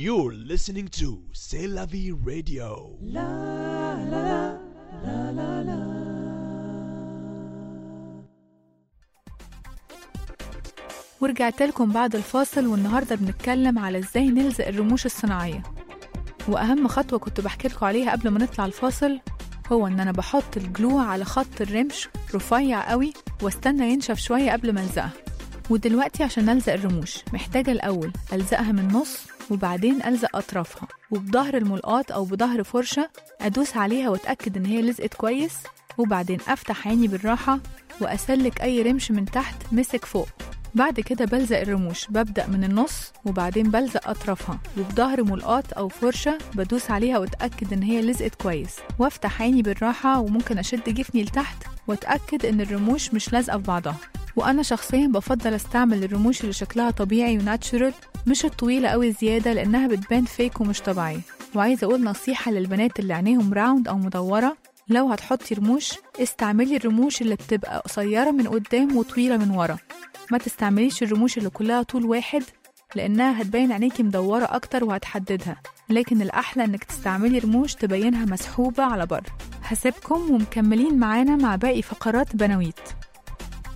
You're listening to C'est la vie radio. ورجعت لكم بعد الفاصل، والنهاردة بنتكلم على ازاي نلزق الرموش الصناعية. وأهم خطوة كنت بحكي لكم عليها قبل ما نطلع الفاصل هو ان انا بحط الجلو على خط الرمش رفيع قوي واستنى ينشف شوية قبل ما الزقها. ودلوقتي عشان ألزق الرموش محتاجة الأول ألزقها من النص، وبعدين ألزق أطرافها، وبظهر الملقاط أو بظهر فرشة أدوس عليها وأتأكد إن هي لزقت كويس، وبعدين أفتح عيني بالراحة وأسلك أي رمش من تحت مسك فوق. بعد كده بلزق الرموش، ببدأ من النص وبعدين بلزق أطرافها، وبظهر ملقاط أو فرشة بدوس عليها وأتأكد إن هي لزقت كويس، وافتح عيني بالراحة، وممكن أشد جفني لتحت وأتأكد إن الرموش مش لازقة في بعضها. وأنا شخصياً بفضل أستعمل الرموش اللي شكلها طبيعي وناتشورال، مش الطويلة قوي زيادة لأنها بتبان فيك ومش طبيعية. وعايزة أقول نصيحة للبنات اللي عينيهم راوند أو مدورة، لو هتحطي رموش استعملي الرموش اللي بتبقى قصيرة من قدام وطويلة من ورا، ما تستعمليش الرموش اللي كلها طول واحد لأنها هتبين عينيكي مدورة أكتر وهتحددها. لكن الأحلى إنك تستعملي رموش تبينها مسحوبة على بره. هسيبكم ومكملين معانا مع باقي فقرات بنويت.